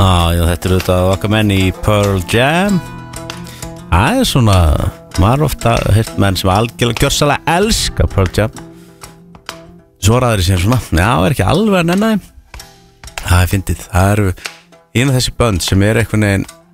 Já, þetta þetta okkar menn í Pearl Jam. Það svona, maður ofta heyrt menn sem algjörlega gjörsalega elska Pearl Jam. Svo aðrir sem svona, já, ekki alveg að nenna þeim. Það fyndið, það eina þessi bönd sem einhvern veginn